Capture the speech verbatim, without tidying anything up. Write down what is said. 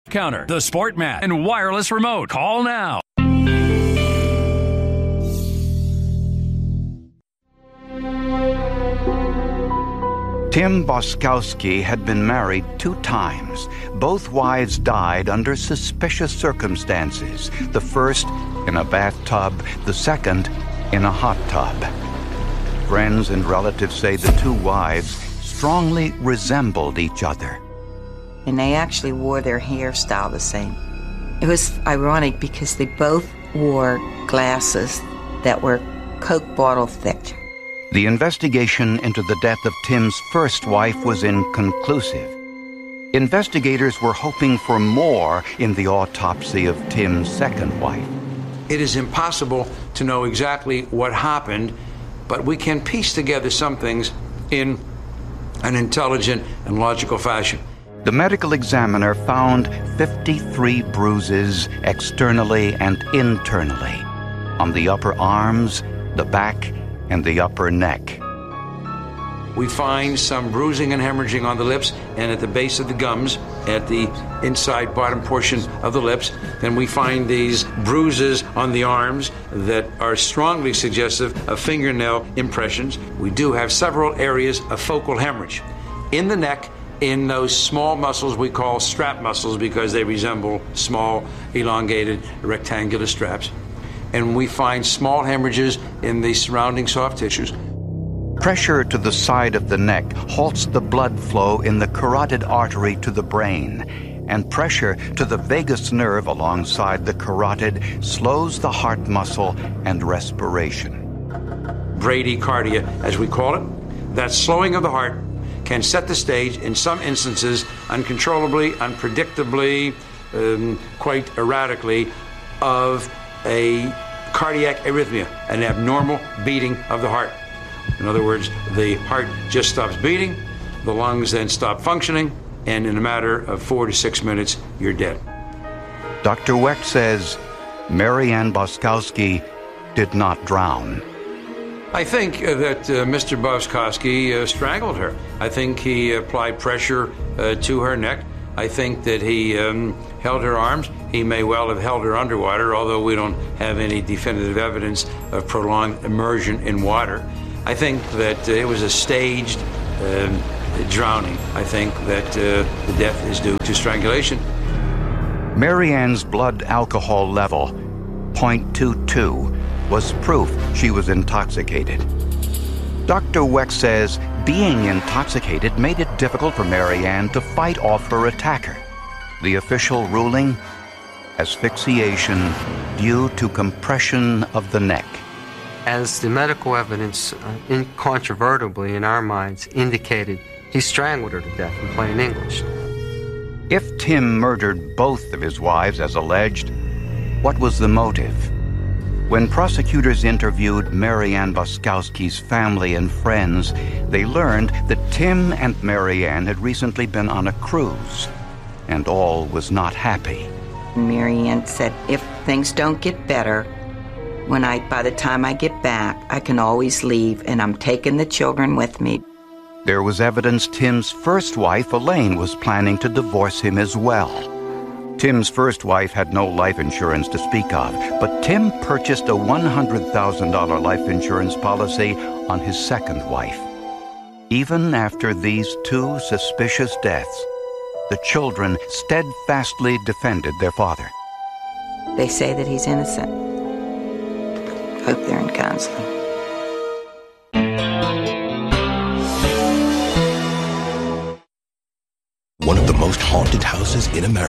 Counter, the Sport Mat, and wireless remote. Call now. Tim Boskowski had been married two times. Both wives died under suspicious circumstances. The first in a bathtub, the second in a hot tub. Friends and relatives say the two wives strongly resembled each other. And they actually wore their hairstyle the same. It was ironic because they both wore glasses that were Coke bottle thick. The investigation into the death of Tim's first wife was inconclusive. Investigators were hoping for more in the autopsy of Tim's second wife. It is impossible to know exactly what happened, but we can piece together some things in an intelligent and logical fashion. The medical examiner found fifty-three bruises externally and internally on the upper arms, the back, and the upper neck. We find some bruising and hemorrhaging on the lips and at the base of the gums, at the inside bottom portion of the lips. Then we find these bruises on the arms that are strongly suggestive of fingernail impressions. We do have several areas of focal hemorrhage. In the neck, in those small muscles we call strap muscles because they resemble small, elongated, rectangular straps. And we find small hemorrhages in the surrounding soft tissues. Pressure to the side of the neck halts the blood flow in the carotid artery to the brain, and pressure to the vagus nerve alongside the carotid slows the heart muscle and respiration. Bradycardia, as we call it, that slowing of the heart can set the stage, in some instances, uncontrollably, unpredictably, um, quite erratically, of a cardiac arrhythmia, an abnormal beating of the heart. In other words, the heart just stops beating, the lungs then stop functioning, and in a matter of four to six minutes, you're dead. Doctor Wecht says Mary Ann Boskowski did not drown. I think uh, that uh, Mister Boskowski uh, strangled her. I think he applied pressure uh, to her neck. I think that he um, held her arms. He may well have held her underwater, although we don't have any definitive evidence of prolonged immersion in water. I think that uh, it was a staged um, drowning. I think that uh, the death is due to strangulation. Mary Ann's blood alcohol level, zero point two two, was proof she was intoxicated. Doctor Wecht says being intoxicated made it difficult for Mary Ann to fight off her attacker. The official ruling? Asphyxiation due to compression of the neck. As the medical evidence uh, incontrovertibly in our minds indicated, he strangled her to death in plain English. If Tim murdered both of his wives as alleged, what was the motive? When prosecutors interviewed Mary Ann Boskowski's family and friends, they learned that Tim and Mary Ann had recently been on a cruise, and all was not happy. Mary Ann said, if things don't get better, when I, by the time I get back, I can always leave, and I'm taking the children with me. There was evidence Tim's first wife, Elaine, was planning to divorce him as well. Tim's first wife had no life insurance to speak of, but Tim purchased a one hundred thousand dollars life insurance policy on his second wife. Even after these two suspicious deaths, the children steadfastly defended their father. They say that he's innocent. Hope they're in counseling. One of the most haunted houses in America